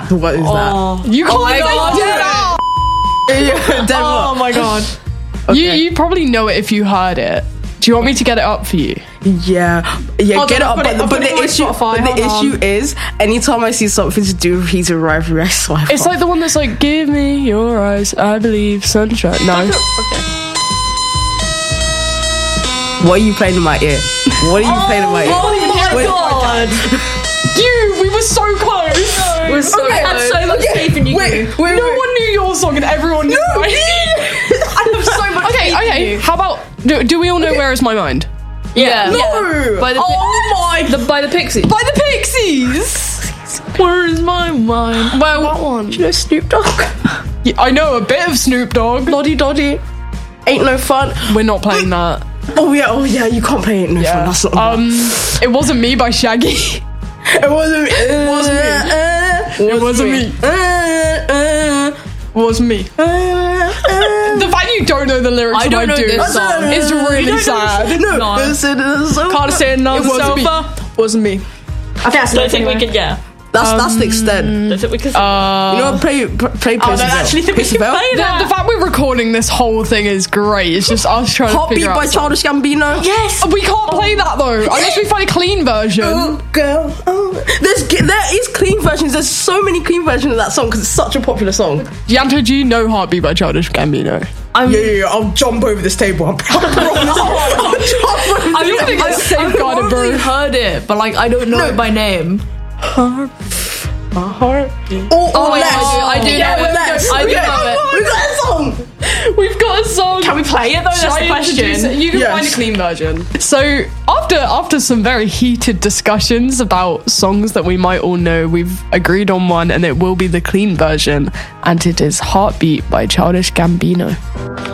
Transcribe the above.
What is that? You can't my God. Dead Oh what? my god. Okay. You probably know it if you heard it. Do you want me to get it up for you? Yeah, Hold get on, it up. But the issue is, anytime I see something to do with Peter Rivalry, I swipe. It's like the one that's like, give me your eyes, I believe sunshine. No. What are you playing in my ear? What are you playing in my ear? Oh my Wait. god. We were so close. We're so I had so much faith in you. Wait. No one knew your song and everyone knew mine. I have so much faith in Okay. you. How about, do we all know Where Is My Mind? Yeah. No. By the by the Pixies. By the Pixies. Where is my mind? Well, That one. You know Snoop Dogg? yeah, I know a bit of Snoop Dogg. Loddy Doddy. Ain't no fun. We're not playing that. Oh yeah. You can't play Ain't No Fun. That's not. It Wasn't Me by Shaggy. It wasn't me. It wasn't me. It wasn't me. Was me. The fact you don't know the lyrics I don't know do this song. is really sad. No. No. Can't say another wasn't me. sofa. Wasn't me. I don't think we can. Yeah. That's the extent. Don't think we can. You know what? Play I don't actually think we can play that. The fact we're recording this whole thing is great. It's just us trying to Heartbeat figure by out. Childish Gambino. Yes. We can't play that though, unless we find a clean version. Oh, girl. Oh. There is clean versions. There's so many clean versions of that song because it's such a popular song. Yanto G, no Heartbeat by Childish Gambino. Yeah. I'll jump over this table. I promise. I'll jump over I this don't think it's safeguarded, I've bro. probably heard it, but like I don't know it by name. My heart. Oh, wait, I do know it. Lex. I do Okay. know it. We got a song. We've got a song. Can we play it though? That's Shall the I introduce it? question. You can Yes. find a clean version. So after some very heated discussions about songs that we might all know, we've agreed on one, and it will be the clean version, and it is Heartbeat by Childish Gambino.